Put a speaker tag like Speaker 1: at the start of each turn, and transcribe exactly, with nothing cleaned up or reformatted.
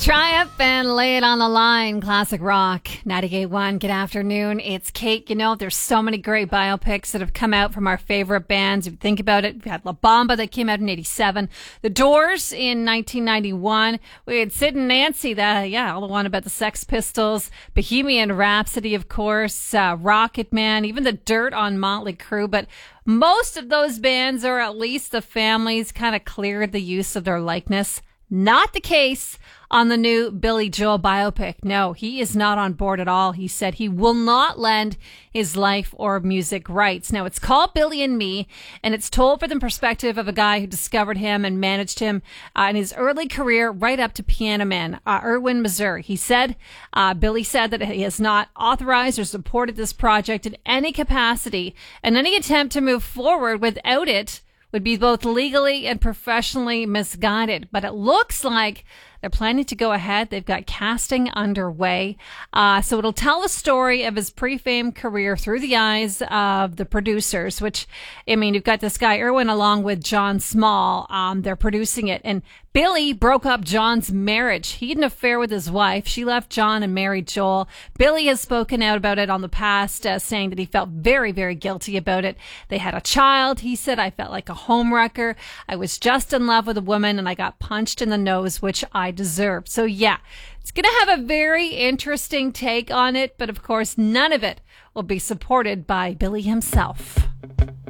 Speaker 1: Triumph and Lay It on the Line, classic rock, ninety-eight point one. Good afternoon. It's Kate. You know, there's so many great biopics that have come out from our favorite bands. If you think about it, we had La Bamba that came out in eighty-seven, The Doors in nineteen ninety-one. We had Sid and Nancy, that, yeah, all the one about the Sex Pistols, Bohemian Rhapsody, of course, uh, Rocket Man, even The Dirt on Motley Crue. But most of those bands, or at least the families, kind of cleared the use of their likeness. Not the case on the new Billy Joel biopic. No, he is not on board at all. He said he will not lend his life or music rights. Now, it's called Billy and Me, and it's told from the perspective of a guy who discovered him and managed him uh, in his early career right up to Piano Man, uh, Erwin Missouri. He said, uh, Billy said that he has not authorized or supported this project in any capacity, and any attempt to move forward without it would be both legally and professionally misguided. But it looks like they're planning to go ahead. They've got casting underway. Uh, so it'll tell the story of his pre-fame career through the eyes of the producers, which, I mean, you've got this guy, Erwin, along with John Small. Um, they're producing it. And Billy broke up John's marriage. He had an affair with his wife. She left John and married Joel. Billy has spoken out about it on the past, uh, saying that he felt very, very guilty about it. They had a child. He said, I felt like a homewrecker. I was just in love with a woman and I got punched in the nose, which I deserved. So yeah, it's going to have a very interesting take on it. But of course, none of it will be supported by Billy himself.